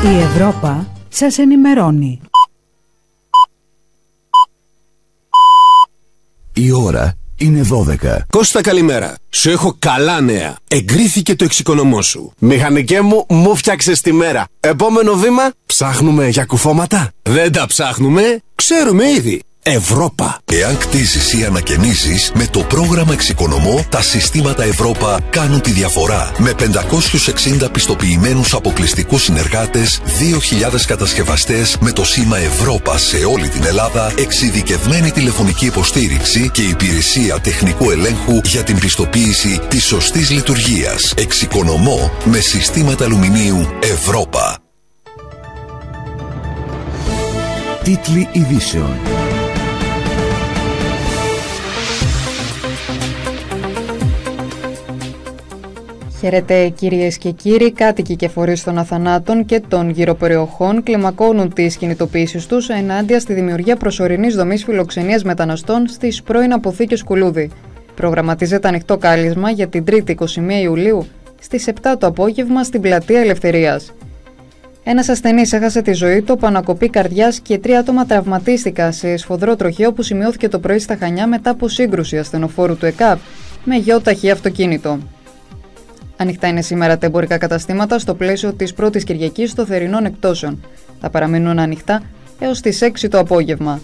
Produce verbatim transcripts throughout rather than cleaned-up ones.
Η Ευρώπα σας ενημερώνει. Η ώρα είναι δώδεκα. Κώστα, καλημέρα. Σου έχω καλά νέα. Εγκρίθηκε το εξοικονομώ σου. Μηχανικέ μου, μου φτιάξες τη μέρα. Επόμενο βήμα, ψάχνουμε για κουφώματα. Δεν τα ψάχνουμε, ξέρουμε ήδη. Ευρώπα. Εάν κτίζεις ή ανακαινήσεις, με το πρόγραμμα Εξοικονομώ, τα συστήματα Ευρώπα κάνουν τη διαφορά. Με πεντακόσιους εξήντα πιστοποιημένους αποκλειστικούς συνεργάτες, δύο χιλιάδες κατασκευαστές με το σήμα Ευρώπα σε όλη την Ελλάδα, εξειδικευμένη τηλεφωνική υποστήριξη και υπηρεσία τεχνικού ελέγχου για την πιστοποίηση της σωστής λειτουργίας. Εξοικονομώ με συστήματα αλουμινίου Ευρώπα. Τίτλοι ειδήσεων. Χαίρετε κυρίες και κύριοι, κάτοικοι και φορείς των Αθανάτων και των γυροπεριοχών κλιμακώνουν τις κινητοποιήσεις τους ενάντια στη δημιουργία προσωρινής δομής φιλοξενίας μεταναστών στις πρώην αποθήκες Κουλούδη. Προγραμματίζεται ανοιχτό κάλεσμα για την Τρίτη είκοσι μία Ιουλίου στις επτά το απόγευμα στην Πλατεία Ελευθερίας. Ένας ασθενής έχασε τη ζωή του από ανακοπή καρδιάς και τρία άτομα τραυματίστηκαν σε σφοδρό τροχαίο που σημειώθηκε το πρωί στα Χανιά μετά από σύγκρουση ασθενοφόρου του ΕΚΑΠ με γεωταχή αυτοκίνητο. Ανοιχτά είναι σήμερα τα εμπορικά καταστήματα στο πλαίσιο της πρώτης Κυριακής των θερινών εκτόσεων. Θα παραμείνουν ανοιχτά έως τις έξι το απόγευμα.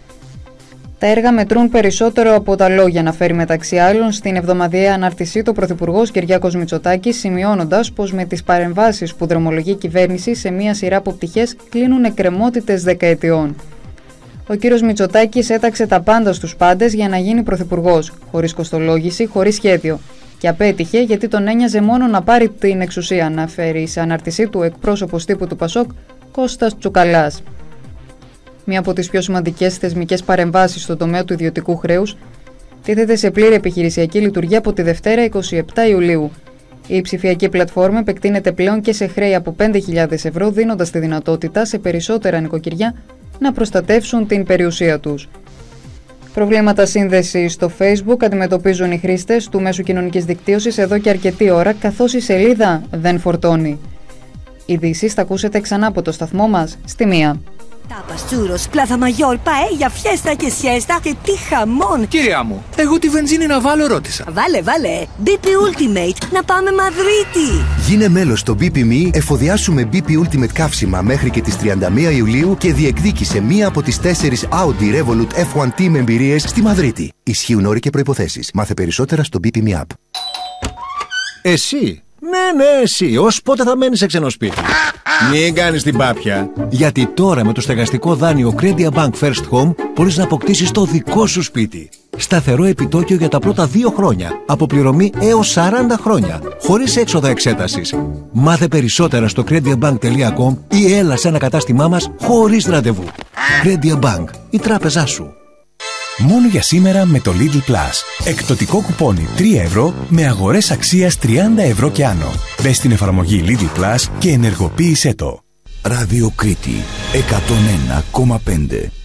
Τα έργα μετρούν περισσότερο από τα λόγια, αναφέρει μεταξύ άλλων στην εβδομαδιαία ανάρτησή του ο Πρωθυπουργός Κυριάκος Μητσοτάκης, σημειώνοντας πως με τις παρεμβάσεις που δρομολογεί η κυβέρνηση σε μία σειρά από πτυχές κλείνουν εκκρεμότητες δεκαετιών. Ο κύριος Μητσοτάκης έταξε τα πάντα στους πάντες για να γίνει πρωθυπουργός, χωρίς κοστολόγηση, χωρίς σχέδιο. Και απέτυχε γιατί τον ένοιαζε μόνο να πάρει την εξουσία, αναφέρει σε ανάρτησή του εκπρόσωπος τύπου του Πασόκ, Κώστας Τσουκαλάς. Μία από τις πιο σημαντικές θεσμικές παρεμβάσεις στον τομέα του ιδιωτικού χρέους τίθεται σε πλήρη επιχειρησιακή λειτουργία από τη Δευτέρα εικοστή εβδόμη Ιουλίου. Η ψηφιακή πλατφόρμα επεκτείνεται πλέον και σε χρέη από πέντε χιλιάδες ευρώ, δίνοντας τη δυνατότητα σε περισσότερα νοικοκυριά να προστατεύσουν την περιουσία τους. Προβλήματα σύνδεσης στο Facebook αντιμετωπίζουν οι χρήστες του μέσου κοινωνικής δικτύωσης εδώ και αρκετή ώρα, καθώς η σελίδα δεν φορτώνει. Ειδήσεις θα ακούσετε ξανά από το σταθμό μας στη μία. Τάπας, τσούρος, πλάθα μαγιόρ, παέλια, φιέστα και σιέστα και τι χαμόν! Κυρία μου, εγώ τη βενζίνη να βάλω ρώτησα. Βάλε, βάλε! μπι πι Ultimate, να πάμε Μαδρίτη! Γίνε μέλος στο μπι πι εμ ι, εφοδιάσου με μπι πι Ultimate καύσιμα μέχρι και τις τριάντα μία Ιουλίου και διεκδίκησε μία από τις τέσσερις Audi Revolut εφ ουάν Team εμπειρίες στη Μαδρίτη. Ισχύουν όροι και προϋποθέσεις. Μάθε περισσότερα στο μπι πι εμ ι App. Εσύ! Ναι, ναι, εσύ. Ως πότε θα μένεις σε ξένο σπίτι? Μην κάνεις την πάπια. Γιατί τώρα με το στεγαστικό δάνειο Credia Bank First Home μπορείς να αποκτήσεις το δικό σου σπίτι. Σταθερό επιτόκιο για τα πρώτα δύο χρόνια. Αποπληρωμή έως σαράντα χρόνια. Χωρίς έξοδα εξέτασης. Μάθε περισσότερα στο crediabank τελεία com ή έλα σε ένα κατάστημά μας χωρίς ραντεβού. Credia Bank. Η τράπεζά σου. Μόνο για σήμερα με το Lidl Plus. Εκπτωτικό κουπόνι τρία ευρώ με αγορές αξίας τριάντα ευρώ και άνω. Μπες στην εφαρμογή Lidl Plus και ενεργοποίησέ το. Ράδιο Κρήτη εκατόν ένα κόμμα πέντε.